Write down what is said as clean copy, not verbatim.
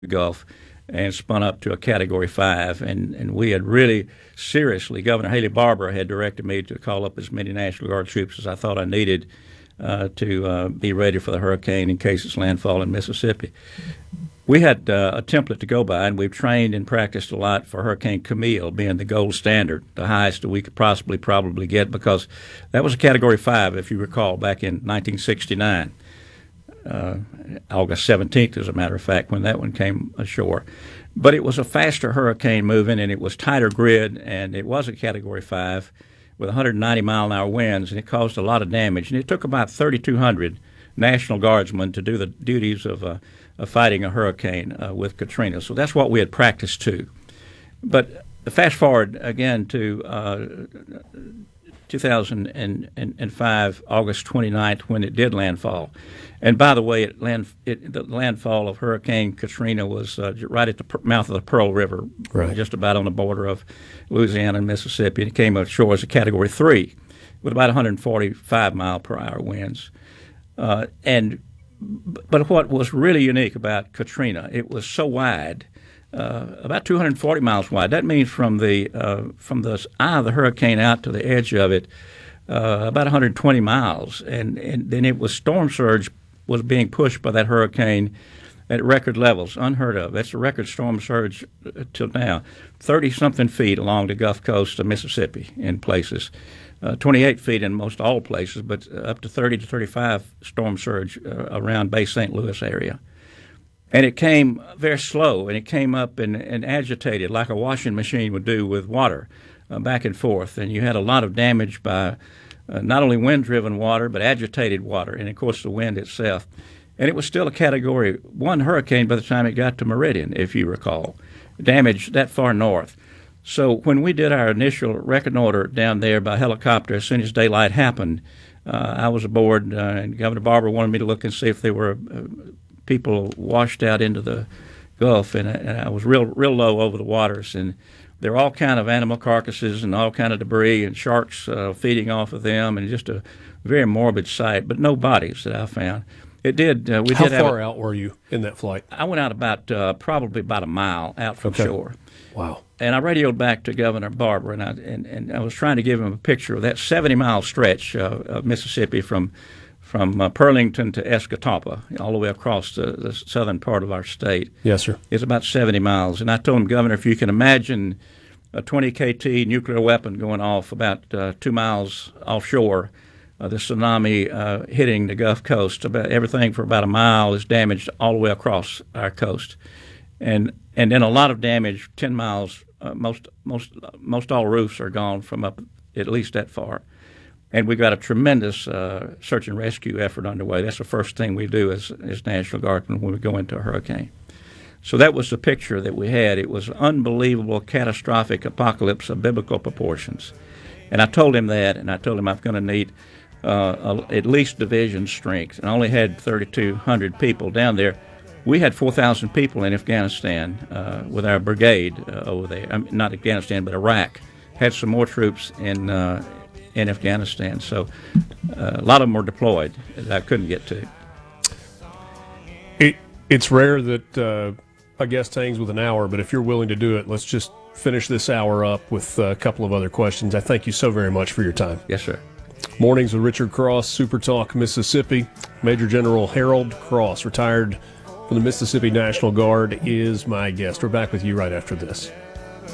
Gulf and spun up to a Category 5. And we had really seriously, Governor Haley Barbour had directed me to call up as many National Guard troops as I thought I needed to be ready for the hurricane in case its landfall in Mississippi. We had a template to go by, and we've trained and practiced a lot for Hurricane Camille being the gold standard, the highest that we could probably get, because that was a Category 5, if you recall, back in 1969. August 17th, as a matter of fact, when that one came ashore. But it was a faster hurricane moving, and it was tighter grid, and it was a Category 5 with 190-mile-an-hour winds, and it caused a lot of damage. And it took about 3,200 National Guardsmen to do the duties of fighting a hurricane with Katrina. So that's what we had practiced to. But fast forward again to 2005, August 29th, when it did landfall. And by the way, the landfall of Hurricane Katrina was right at the mouth of the Pearl River, right, just about on the border of Louisiana and Mississippi. And it came ashore as a Category 3 with about 145-mile-per-hour winds. But what was really unique about Katrina, it was so wide, about 240 miles wide. That means from the eye of the hurricane out to the edge of it, about 120 miles. And then it was storm surge was being pushed by that hurricane at record levels, unheard of. That's the record storm surge till now, 30-something feet along the Gulf Coast of Mississippi in places. 28 feet in most all places, but up to 30 to 35 storm surge around Bay St. Louis area. And it came very slow, and it came up and agitated like a washing machine would do with water back and forth. And you had a lot of damage by not only wind-driven water, but agitated water, and, of course, the wind itself. And it was still a Category 1 hurricane by the time it got to Meridian, if you recall, damage that far north. So when we did our initial reconnoiter down there by helicopter, as soon as daylight happened, I was aboard, and Governor Barbour wanted me to look and see if there were people washed out into the Gulf, and I was real low over the waters, and there were all kind of animal carcasses and all kind of debris and sharks feeding off of them, and just a very morbid sight, but no bodies that I found. It did. How far out were you in that flight? I went out about probably about a mile out from shore. Wow. And I radioed back to Governor Barbour, and I was trying to give him a picture of that 70-mile stretch of Mississippi from Pearlington to Escatawpa, all the way across the southern part of our state. Yes, sir. It's about 70 miles. And I told him, Governor, if you can imagine a 20 KT nuclear weapon going off about 2 miles offshore, the tsunami hitting the Gulf Coast, about everything for about a mile is damaged all the way across our coast. And then a lot of damage, 10 miles, most all roofs are gone from up at least that far. And we've got a tremendous search and rescue effort underway. That's the first thing we do as National Guardsmen when we go into a hurricane. So that was the picture that we had. It was an unbelievable, catastrophic apocalypse of biblical proportions. And I told him that, and I told him I'm going to need at least division strength. And I only had 3,200 people down there. We had 4,000 people in Afghanistan with our brigade over there. Not Afghanistan, but Iraq. Had some more troops in Afghanistan. So a lot of them were deployed that I couldn't get to. It's rare that a guest hangs with an hour, but if you're willing to do it, let's just finish this hour up with a couple of other questions. I thank you so very much for your time. Yes, sir. Mornings with Richard Cross, Super Talk, Mississippi. Major General Harold Cross, retired from the Mississippi National Guard, is my guest. We're back with you right after this.